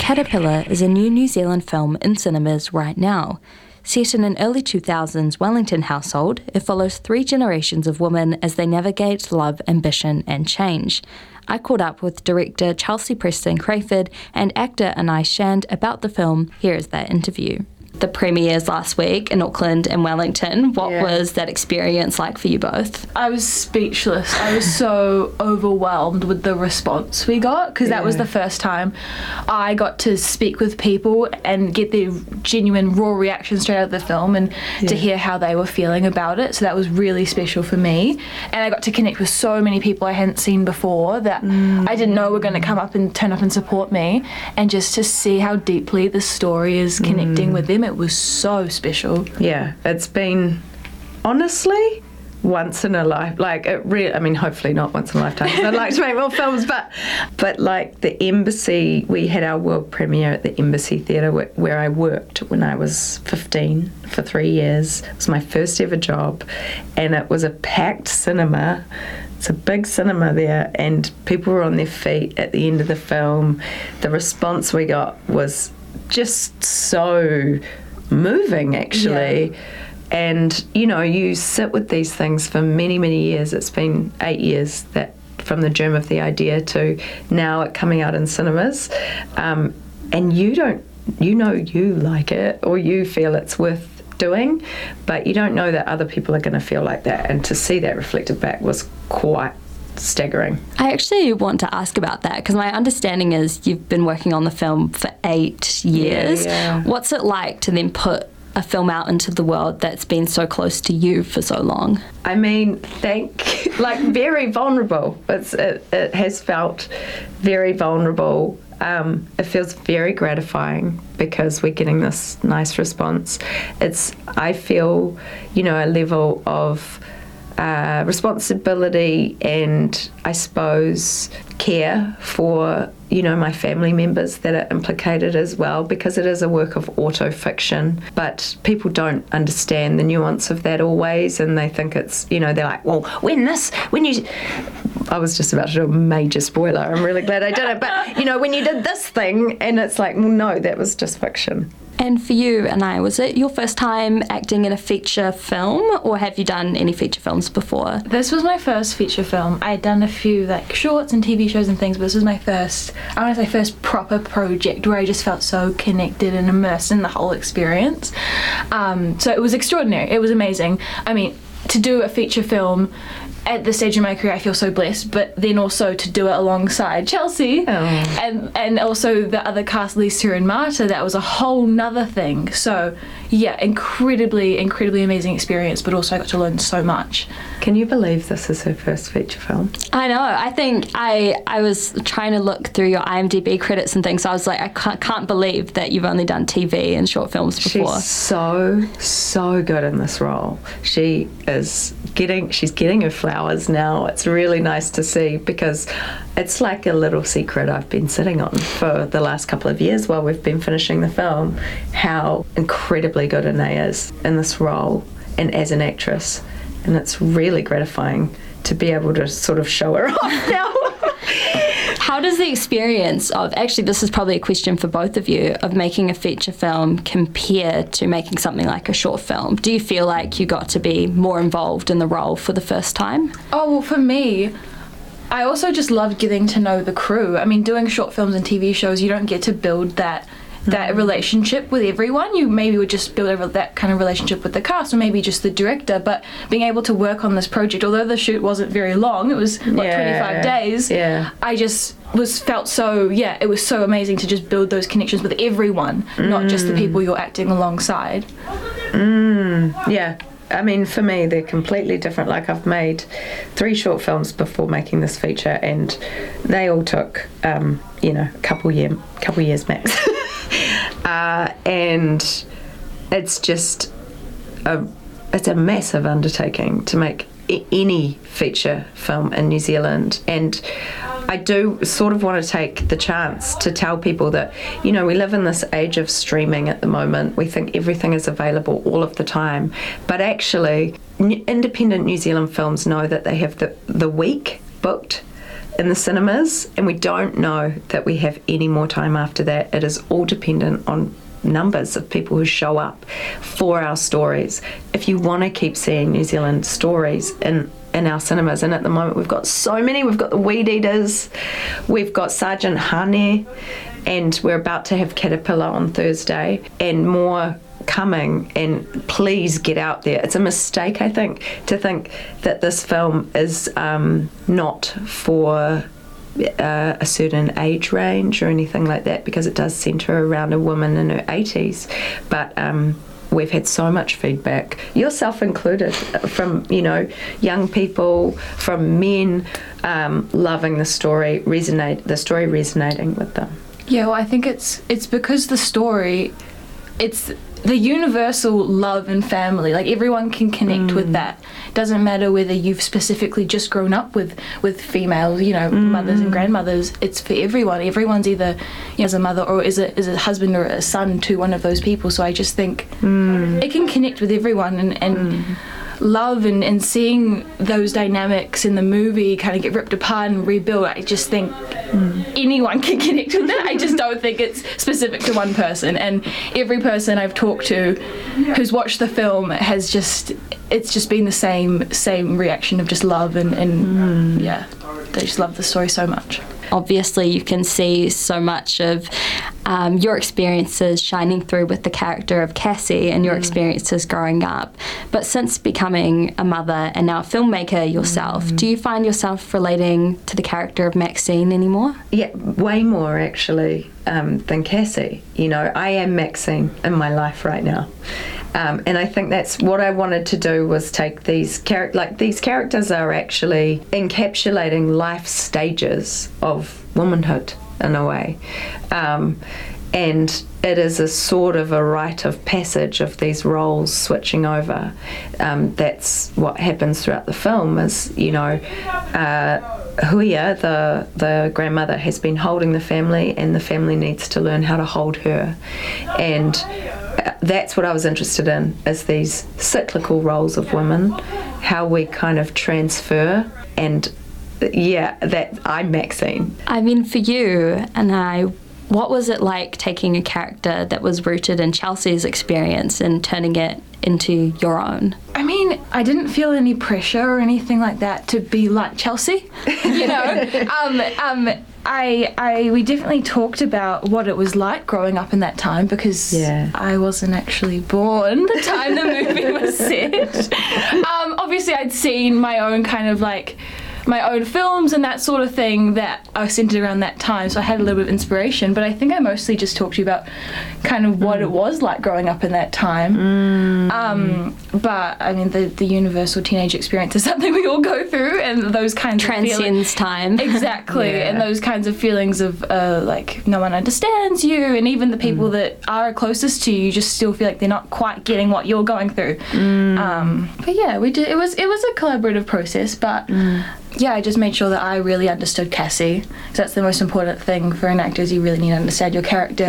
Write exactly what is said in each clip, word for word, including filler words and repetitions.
Caterpillar is a new New Zealand film in cinemas right now. Set in an early two thousands Wellington household, it follows three generations of women as they navigate love, ambition and change. I caught up with director Chelsea Preston Crayford and actor Anais Shand about the film. Here is that interview. The premieres last week in Auckland and Wellington. What yeah. was that experience like for you both? I was speechless. I was so overwhelmed with the response we got, because yeah. that was the first time I got to speak with people and get their genuine raw reaction straight out of the film, and yeah. to hear how they were feeling about it. So that was really special for me, and I got to connect with so many people I hadn't seen before that mm. I didn't know were going to come up and turn up and support me, and just to see how deeply the story is connecting mm. with them, it was so special. Yeah, it's been, honestly, once in a life, like it really, I mean, hopefully not once in a lifetime, because I'd like to make more films, but but like the Embassy, we had our world premiere at the Embassy Theatre where, where I worked when I was fifteen for three years. It was my first ever job, and it was a packed cinema. It's a big cinema there, and people were on their feet at the end of the film. The response we got was just so moving, actually. Yeah. And you know, you sit with these things for many many years. It's been eight years that from the germ of the idea to now it coming out in cinemas, um, and you don't you know you like it, or you feel it's worth doing, but you don't know that other people are going to feel like that, and to see that reflected back was quite staggering. I actually want to ask about that, because my understanding is you've been working on the film for eight years. Yeah, yeah. What's it like to then put a film out into the world that's been so close to you for so long? I mean, thank, like very vulnerable. It's, it, it has felt very vulnerable. Um, it feels very gratifying because we're getting this nice response. It's, I feel, you know, a level of Uh, responsibility and I suppose care for, you know, my family members that are implicated as well, because it is a work of auto-fiction, but people don't understand the nuance of that always, and they think it's, you know, they're like, well, when this, when you, I was just about to do a major spoiler, I'm really glad I did it, but, you know, when you did this thing, and it's like, well, no, that was just fiction. And for you, Anais, was it your first time acting in a feature film, or have you done any feature films before? This was my first feature film. I had done a few like shorts and T V shows and things, but this was my first, I want to say first proper project where I just felt so connected and immersed in the whole experience. Um, so it was extraordinary. It was amazing. I mean, to do a feature film at this stage in my career, I feel so blessed, but then also to do it alongside Chelsea oh. and and also the other cast, Lisa and Marta, that was a whole nother thing. So yeah, incredibly, incredibly amazing experience, but also I got to learn so much. Can you believe this is her first feature film? I know. I think I I was trying to look through your IMDb credits and things, so I was like, I can't, can't believe that you've only done T V and short films before. She's so, so good in this role. She is getting, she's getting her flowers now. It's really nice to see, because it's like a little secret I've been sitting on for the last couple of years while we've been finishing the film, how incredibly good Anais is in this role and as an actress. And it's really gratifying to be able to sort of show her off now. How does the experience of, actually this is probably a question for both of you, of making a feature film compare to making something like a short film? Do you feel like you got to be more involved in the role for the first time? Oh, well, for me, I also just loved getting to know the crew. I mean, doing short films and T V shows, you don't get to build that that relationship with everyone. You maybe would just build a, that kind of relationship with the cast, or maybe just the director, but being able to work on this project, although the shoot wasn't very long, it was what, yeah, twenty-five days, yeah. I just was felt so, yeah, it was so amazing to just build those connections with everyone, mm. not just the people you're acting alongside. Mm, yeah. I mean, for me, they're completely different. Like, I've made three short films before making this feature, and they all took, um, you know, a couple year, couple years max. uh, and it's just a, it's a massive undertaking to make I- any feature film in New Zealand, and I do sort of want to take the chance to tell people that, you know, we live in this age of streaming at the moment. We think everything is available all of the time, but actually n- independent New Zealand films know that they have the, the week booked in the cinemas, and we don't know that we have any more time after that. It is all dependent on numbers of people who show up for our stories. If you want to keep seeing New Zealand stories in in our cinemas, and at the moment we've got so many. We've got The Weed Eaters, we've got Sergeant Hane, and we're about to have Caterpillar on Thursday, and more coming, and please get out there. It's a mistake, I think, to think that this film is um, not for uh, a certain age range or anything like that, because it does centre around a woman in her eighties, but um, we've had so much feedback, yourself included, from, you know, young people, from men, um, loving the story, resonate the story resonating with them. Yeah, well, I think it's it's because the story, it's the universal love and family. Like, everyone can connect mm. with that. Doesn't matter whether you've specifically just grown up with, with females, you know, mm. mothers and grandmothers. It's for everyone. Everyone's either, you know, as a mother or is a, is a husband or a son to one of those people. So I just think mm. it can connect with everyone, and, and mm. love and, and seeing those dynamics in the movie kind of get ripped apart and rebuilt. I just think mm. anyone can connect with that. I just don't think it's specific to one person, and every person I've talked to who's watched the film has just, it's just been the same same reaction of just love, and, and mm. yeah, they just love the story so much. Obviously you can see so much of um, your experiences shining through with the character of Cassie and your mm. experiences growing up. But since becoming a mother and now a filmmaker yourself, mm. do you find yourself relating to the character of Maxine anymore? Yeah, way more actually um, than Cassie. You know, I am Maxine in my life right now. Um, and I think that's what I wanted to do, was take these char- like these characters are actually encapsulating life stages of womanhood in a way, um, and it is a sort of a rite of passage of these roles switching over. Um, that's what happens throughout the film. Is, you know, uh, Huia, the the grandmother, has been holding the family, and the family needs to learn how to hold her, and that's what I was interested in, is these cyclical roles of women, how we kind of transfer, and yeah, that I'm Maxine. I mean, for you and I, what was it like taking a character that was rooted in Chelsea's experience and turning it into your own? I mean, I didn't feel any pressure or anything like that to be like Chelsea, you know. um, um, I, I, we definitely talked about what it was like growing up in that time, because yeah. I wasn't actually born the time the movie was set. Um, obviously, I'd seen my own kind of like my own films and that sort of thing that are centered around that time, so I had a little bit of inspiration, but I think I mostly just talked to you about kind of what mm. it was like growing up in that time. Mm. Um, but I mean, the, the universal teenage experience is something we all go through, and those kinds Transcends of feelings. time. Exactly, yeah. And those kinds of feelings of uh, like no one understands you, and even the people mm. that are closest to you, you just still feel like they're not quite getting what you're going through. Mm. Um, but yeah, we did. It was it was a collaborative process, but. Mm. Yeah, I just made sure that I really understood Cassie, because that's the most important thing for an actor, is you really need to understand your character.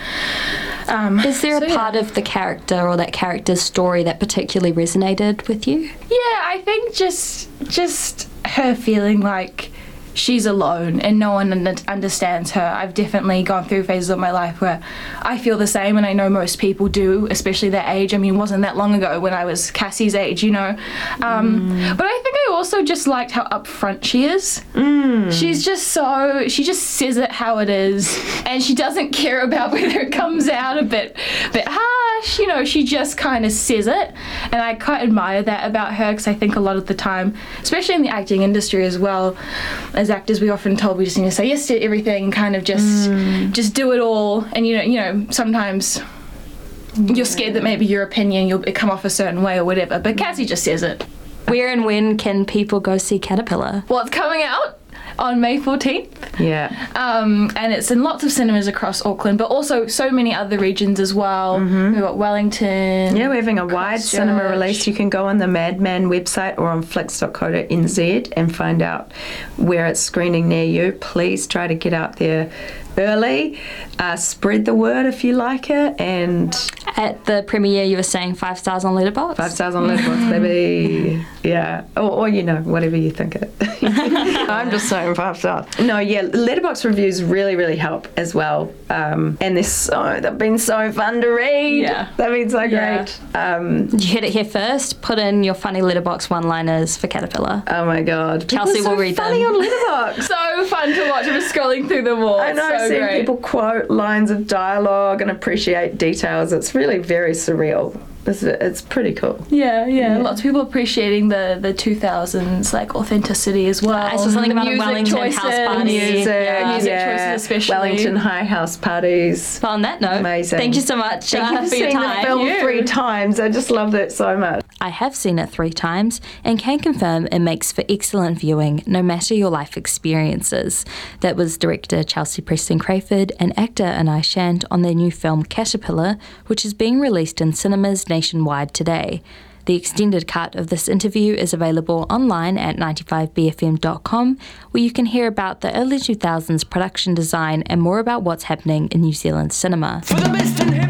Mm. Um, is there so a part yeah. of the character or that character's story that particularly resonated with you? Yeah, I think just just her feeling like she's alone and no one un- understands her. I've definitely gone through phases of my life where I feel the same, and I know most people do, especially their age. I mean, it wasn't that long ago when I was Cassie's age, you know. Um, mm. But I think I also just liked how upfront she is. Mm. She's just so, she just says it how it is, and she doesn't care about whether it comes out a bit, bit harsh, you know, she just kind of says it. And I quite admire that about her, because I think a lot of the time, especially in the acting industry as well, as actors, we often told we just need to say yes to everything and kind of just mm. just do it all, and you know you know sometimes yeah. you're scared that maybe your opinion you'll come off a certain way or whatever, but Cassie just says it. Where and when can people go see Caterpillar? Well, it's coming out on May fourteenth. Yeah. Um, and it's in lots of cinemas across Auckland, but also so many other regions as well. Mm-hmm. We've got Wellington. Yeah, we're having a wide cinema release. You can go on the Madman website or on flix dot co dot n z and find out where it's screening near you. Please try to get out there early. Uh, spread the word if you like it. And at the premiere, you were saying five stars on Letterboxd? Five stars on Letterboxd, baby. Yeah. Or, or, you know, whatever you think it. I'm just saying five stars. No, yeah, letterbox reviews really, really help as well. Um, and they're so, they've been so fun to read. Yeah. They've been so Yeah. great. Um, You heard it here first. Put in your funny letterbox one-liners for Caterpillar. oh my God. Chelsea People are will so read funny them. on Letterboxd. So fun to watch. I was scrolling through them all. I know, It's so seeing great. people quote lines of dialogue and appreciate details. It's really very surreal. It's, it's pretty cool. Yeah, yeah, Lots of people appreciating the the two thousands like authenticity as well. I saw something about a Music Wellington choices. house party. Music, Yeah. Music yeah. choices especially. Wellington High house parties. Well, on that note, Amazing. thank you so much Thank uh, you for for your seeing time. the film You. three times. I just loved it so much. I have seen it three times and can confirm it makes for excellent viewing no matter your life experiences. That was director Chelsea Preston Crayford and actor Anai Shand on their new film Caterpillar, which is being released in cinemas nationwide today. The extended cut of this interview is available online at ninety-five b f m dot com, where you can hear about the early two thousands production design and more about what's happening in New Zealand cinema.